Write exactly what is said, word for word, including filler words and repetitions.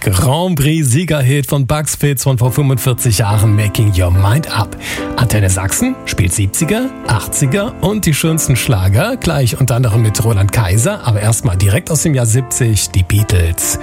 Grand Prix-Siegerhit von Bugs Fizz von vor fünfundvierzig Jahren, Making Your Mind Up. Antenne Sachsen spielt siebziger, achtziger und die schönsten Schlager, gleich unter anderem mit Roland Kaiser, aber erstmal direkt aus dem Jahr siebzig, die Beatles.